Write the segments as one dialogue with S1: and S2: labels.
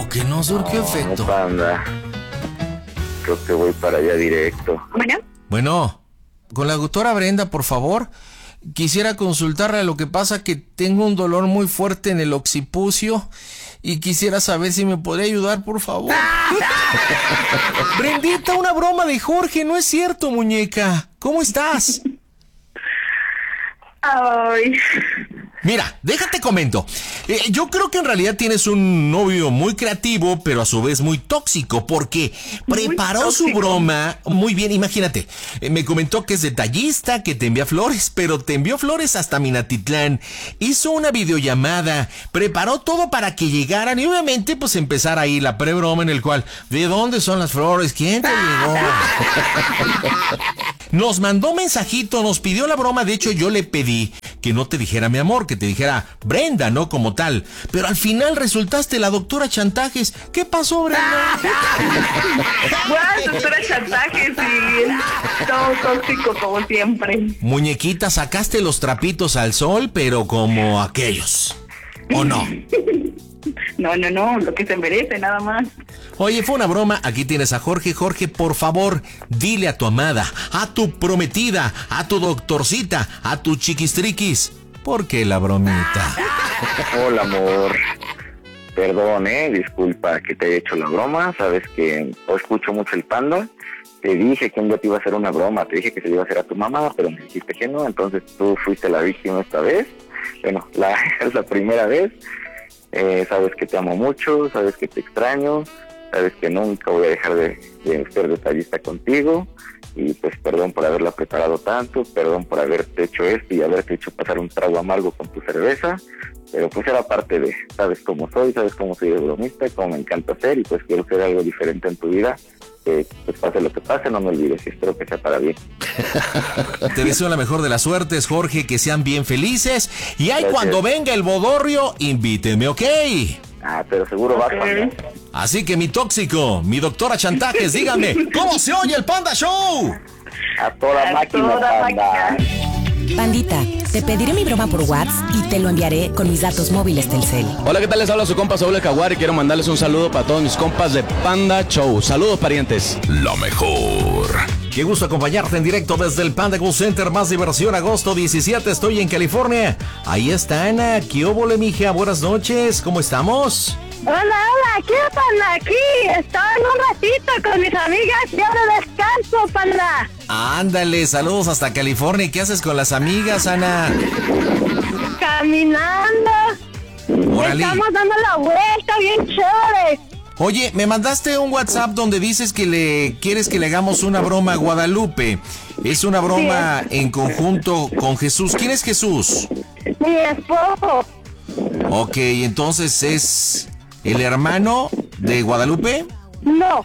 S1: que no surgió efecto.
S2: Panda. Creo que voy para allá directo.
S1: Bueno, con la doctora Brenda, por favor. Quisiera consultarle. Lo que pasa que tengo un dolor muy fuerte en el occipucio y quisiera saber si me podría ayudar, por favor. Brendita, una broma de Jorge, no es cierto, muñeca. ¿Cómo estás?
S3: Ay.
S1: Mira, déjate comento. Yo creo que en realidad tienes un novio muy creativo, pero a su vez muy tóxico, porque preparó su broma muy bien. Imagínate, me comentó que es detallista, que te envía flores, pero te envió flores hasta Minatitlán. Hizo una videollamada, preparó todo para que llegaran y obviamente pues empezar ahí la pre-broma en el cual, ¿de dónde son las flores? ¿Quién te llegó? Nos mandó mensajito, nos pidió la broma. De hecho, yo le pedí que no te dijera mi amor, que te dijera Brenda, no como tal. Pero al final resultaste la doctora Chantajes. ¿Qué pasó, Brenda?
S3: Bueno, doctora Chantajes y todo tóxico como siempre.
S1: Muñequita, sacaste los trapitos al sol, pero como aquellos. ¿O no?
S3: No, lo que se merece, nada más.
S1: Oye, fue una broma. Aquí tienes a Jorge. Jorge, por favor, dile a tu amada, a tu prometida, a tu doctorcita, a tu chiquistriquis, ¿por qué la bromita?
S2: Hola, amor. Perdón, disculpa que te haya hecho la broma. Sabes que escucho mucho el Panda. Te dije que un día te iba a hacer una broma. Te dije que se le iba a hacer a tu mamá, pero me dijiste que no. Entonces tú fuiste la víctima esta vez. Bueno, es la primera vez. Sabes que te amo mucho, sabes que te extraño, sabes que nunca voy a dejar de ser detallista contigo. Y pues perdón por haberla preparado tanto, perdón por haberte hecho esto y haberte hecho pasar un trago amargo con tu cerveza. Pero pues era parte de, sabes cómo soy de bromista, cómo me encanta hacer y pues quiero hacer algo diferente en tu vida. Pues pase lo que pase, no me olvides, espero que sea para bien.
S1: Te deseo la mejor de las suertes, Jorge, que sean bien felices. Y ahí cuando venga el bodorrio, invíteme, ¿ok?
S2: Pero seguro vas, Panda.
S1: Así que mi tóxico, mi doctora Chantajes, dígame, ¿cómo se oye el Panda Show?
S2: A toda máquina, Panda.
S4: Pandita, te pediré mi broma por WhatsApp y te lo enviaré con mis datos móviles Telcel.
S5: Hola, ¿qué tal? Les habla su compa Saúl El Jaguar y quiero mandarles un saludo para todos mis compas de Panda Show. Saludos, parientes.
S1: Lo mejor. Qué gusto acompañarte en directo desde el Panda Go Center. Más diversión, agosto 17, estoy en California. Ahí está Ana. ¿Qué óvole, mija? Buenas noches, ¿cómo estamos?
S6: Hola, ¿qué panda? Aquí estaba en un ratito con mis amigas, ya de descanso, panda.
S1: Ándale, saludos hasta California. ¿Qué haces con las amigas, Ana?
S6: Caminando.
S1: Órale.
S6: Estamos dando la vuelta, bien chévere.
S1: Oye, me mandaste un WhatsApp donde dices que quieres que le hagamos una broma a Guadalupe. Es una broma en conjunto con Jesús. ¿Quién es Jesús?
S6: Mi esposo.
S1: Ok, entonces es el hermano de Guadalupe.
S6: No,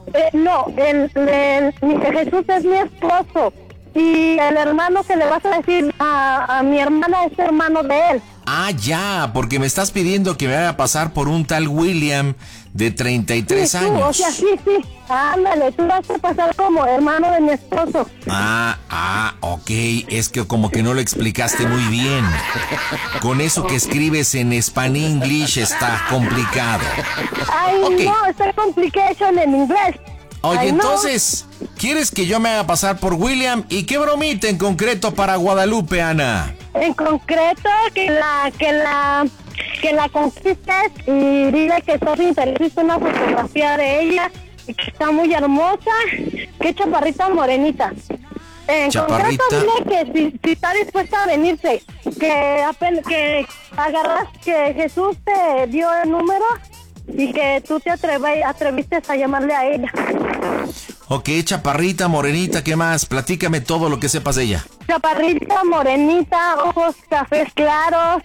S6: Jesús es mi esposo. Y el hermano que le vas a decir a mi hermana es hermano de él.
S1: Ah, ya, porque me estás pidiendo que me haga pasar por un tal William de 33
S6: tú,
S1: años.
S6: O sea, sí. Ándale, tú vas a pasar como hermano de mi esposo.
S1: Ok. Es que como que no lo explicaste muy bien. Con eso que escribes en Span-English está complicado.
S6: Ay,
S1: okay.
S6: No, está complication en inglés.
S1: Oye,
S6: Ay,
S1: entonces, ¿quieres que yo me haga pasar por William? ¿Y qué bromita en concreto para Guadalupe, Ana?
S6: En concreto, que la conquistes y dile que estás interesado en una fotografía de ella y que está muy hermosa, que es chaparrita morenita. En
S1: Chaparrita.
S6: concreto, dile que si está dispuesta a venirse, que agarras, que Jesús te dio el número y que tú te atreviste a llamarle a ella.
S1: Ok, chaparrita, morenita, ¿qué más? Platícame todo lo que sepas de ella.
S6: Chaparrita, morenita, ojos cafés claros,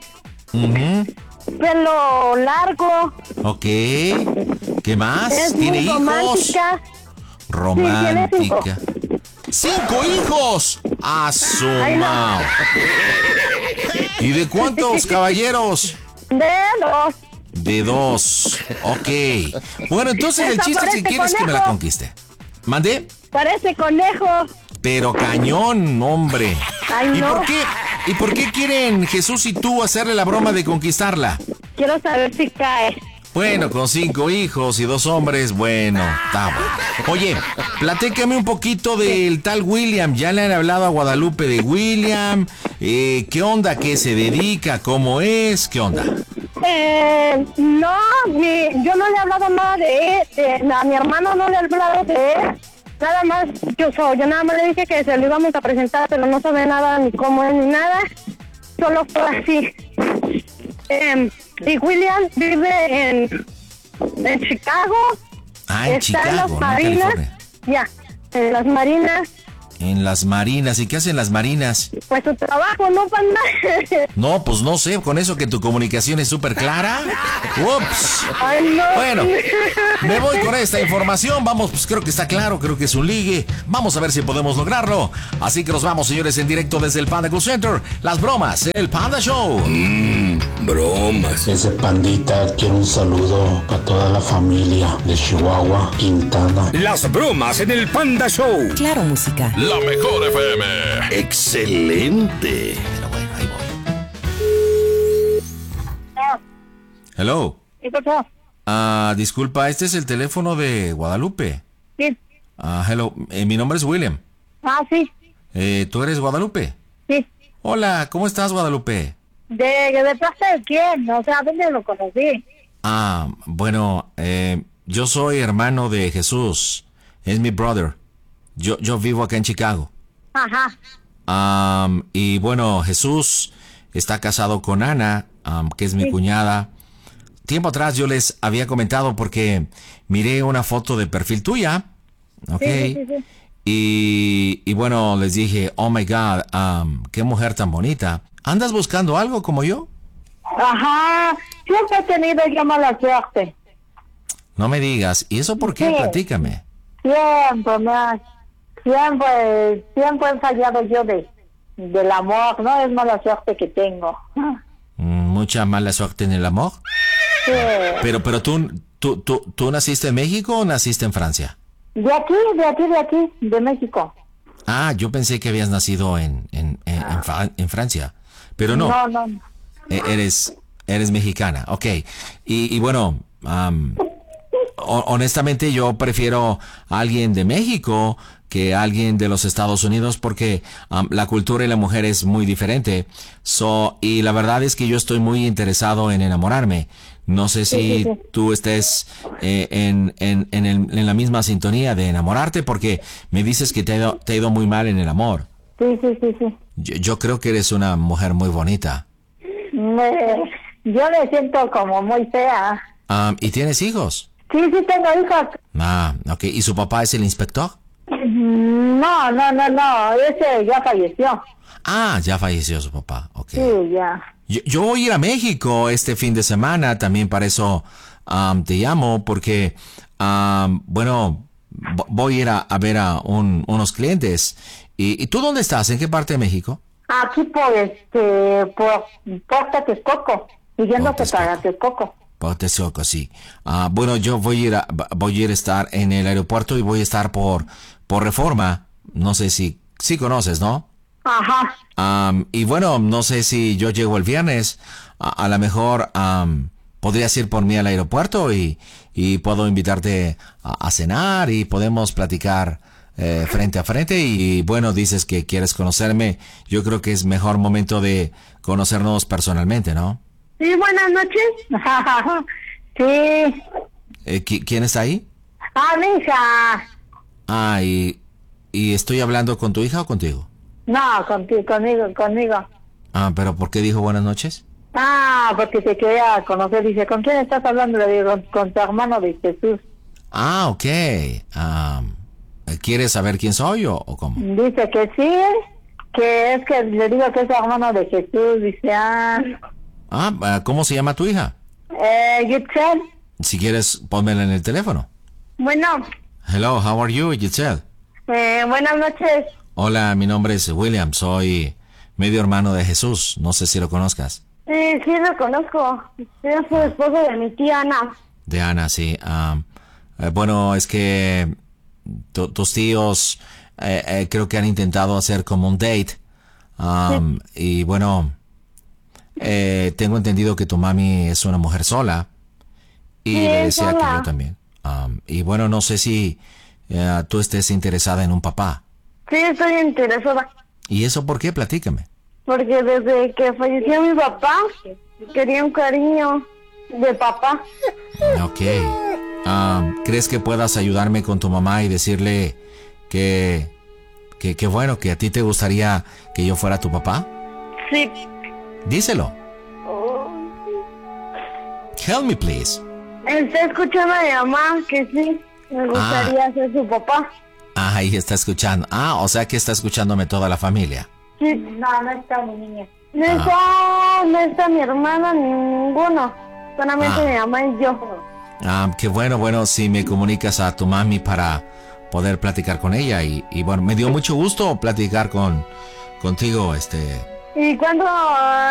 S6: pelo largo.
S1: Ok, ¿qué más?
S6: Es
S1: ¿Tiene
S6: muy
S1: hijos?
S6: romántica. Sí,
S1: Romántica. ¡5 hijos! ¡Asumao! ¿Y de cuántos caballeros?
S6: De 2.
S1: Ok. Bueno, entonces el
S6: Esa
S1: chiste es que
S6: parece
S1: quieres que me la
S6: conejo.
S1: conquiste. ¿Mandé?
S6: Parece conejo.
S1: Pero cañón, hombre.
S6: Ay, no.
S1: ¿Y por qué quieren Jesús y tú hacerle la broma de conquistarla?
S6: Quiero saber si cae.
S1: Bueno, con 5 hijos y 2 hombres, bueno, está bueno. Oye, platícame un poquito del tal William. ¿Ya le han hablado a Guadalupe de William? ¿Qué onda? ¿Qué se dedica? ¿Cómo es? ¿Qué onda?
S6: No, yo no le he hablado nada de él. A mi hermano no le he hablado de él. Nada más, yo nada más le dije que se lo íbamos a presentar, pero no sabe nada, ni cómo es, ni nada. Solo fue así. Y William vive en Chicago.
S1: Ah, en
S6: está
S1: Chicago,
S6: en las
S1: ¿no?
S6: Marinas.
S1: California.
S6: Ya, en las Marinas.
S1: En las Marinas. ¿Y qué hacen las Marinas?
S6: Pues su trabajo, ¿no, Panda?
S1: No, pues no sé, con eso que tu comunicación es súper clara. Ups.
S6: Ay, no.
S1: Bueno, me voy con esta información. Vamos, pues creo que está claro, creo que es un ligue. Vamos a ver si podemos lograrlo. Así que nos vamos, señores, en directo desde el Panda Cool Center. Las bromas, el Panda Show.
S7: Bromas.
S8: Ese pandita quiere un saludo para toda la familia de Chihuahua, Quintana.
S7: Las bromas en el Panda Show.
S4: Claro, música.
S9: La mejor FM.
S7: Excelente.
S1: Pero bueno, ahí voy. Hello.
S6: ¿Qué pasó?
S1: Disculpa, este es el teléfono de Guadalupe.
S6: Sí.
S1: Hello, mi nombre es William.
S6: Sí.
S1: ¿Tú eres Guadalupe?
S6: Sí.
S1: Hola, ¿cómo estás, Guadalupe?
S6: ¿De parte de quién? O sea, ¿dónde lo conocí?
S1: Bueno, yo soy hermano de Jesús. Es mi brother. Yo vivo acá en Chicago.
S6: Ajá.
S1: Y bueno, Jesús está casado con Ana, que es mi cuñada. Tiempo atrás yo les había comentado porque miré una foto de perfil tuya. Ok.
S6: Sí.
S1: Y bueno, les dije, oh my God, qué mujer tan bonita. ¿Andas buscando algo como yo?
S6: Ajá. Siempre he tenido yo mala suerte.
S1: No me digas. ¿Y eso por qué?
S6: Sí.
S1: Platícame.
S6: Siempre he fallado yo del amor, ¿no? Es mala suerte que tengo.
S1: Mucha mala suerte en el amor.
S6: Sí.
S1: Pero ¿tú naciste en México o naciste en Francia?
S6: De aquí, de México.
S1: Yo pensé que habías nacido en Francia. Pero no.
S6: No.
S1: Eres mexicana, ok. Y bueno, honestamente yo prefiero a alguien de México que a alguien de los Estados Unidos porque la cultura y la mujer es muy diferente. Y la verdad es que yo estoy muy interesado en enamorarme. No sé si tú estés en la misma sintonía de enamorarte porque me dices que te ha ido muy mal en el amor.
S6: Sí.
S1: Yo creo que eres una mujer muy bonita.
S6: Yo me siento como muy fea.
S1: ¿Y tienes hijos?
S6: Sí, tengo hijos.
S1: Ok. ¿Y su papá es el inspector?
S6: No. Ese ya falleció.
S1: Ya falleció su papá. Ok.
S6: Sí, ya.
S1: Yo voy a ir a México este fin de semana. También para eso te llamo porque, bueno, voy a ir a ver a unos clientes. ¿Y tú dónde estás? ¿En qué parte de México?
S6: Aquí por Texcoco, siguiéndose para Texcoco.
S1: Por Texcoco, sí. Bueno, yo voy a ir a estar en el aeropuerto y voy a estar por Reforma. No sé si conoces, ¿no?
S6: Ajá.
S1: Y bueno, no sé si yo llego el viernes. A lo mejor podrías ir por mí al aeropuerto y puedo invitarte a cenar y podemos platicar frente a frente. Y bueno, dices que quieres conocerme. Yo creo que es mejor momento de conocernos personalmente, ¿no?
S6: Sí, buenas noches. Sí.
S1: ¿Quién está ahí?
S6: Mi hija.
S1: ¿Y estoy hablando con tu hija o contigo?
S6: No, conmigo.
S1: ¿Pero por qué dijo buenas noches?
S6: Porque te quería conocer. Dice, ¿con quién estás hablando? Le digo, con tu hermano de Jesús.
S1: Ok. ¿Quieres saber quién soy o cómo?
S6: Dice que sí, que es que le digo que es hermano de Jesús. Dice,
S1: ¿cómo se llama tu hija?
S6: Yitzel.
S1: Si quieres, pónmela en el teléfono.
S6: Bueno.
S1: Hello, how are you, Yitzel?
S6: Buenas noches.
S1: Hola, mi nombre es William, soy medio hermano de Jesús, no sé si lo conozcas.
S6: Sí, lo conozco, es su esposo de mi tía Ana.
S1: De Ana, sí. Bueno, es que tus tíos creo que han intentado hacer como un date. Y bueno, tengo entendido que tu mami es una mujer sola. Y
S6: Sí,
S1: le decía que
S6: sola.
S1: yo también. Y bueno, no sé si tú estés interesada en un papá.
S6: Sí, estoy interesada.
S1: ¿Y eso por qué? Platícame.
S6: Porque desde que falleció mi papá, quería un cariño de papá.
S1: Ok. ¿Crees que puedas ayudarme con tu mamá y decirle que bueno, que a ti te gustaría que yo fuera tu papá?
S6: Sí.
S1: Díselo. Help me, please.
S6: Está escuchando a mi mamá que sí, me gustaría ser su papá.
S1: Ahí está escuchando. O sea que está escuchándome toda la familia.
S6: Sí. No está mi niña. No está mi hermana, ninguno. Solamente mi mamá y yo.
S1: Qué bueno, si me comunicas a tu mami para poder platicar con ella. Y bueno, me dio mucho gusto platicar contigo,
S6: ¿Y cuándo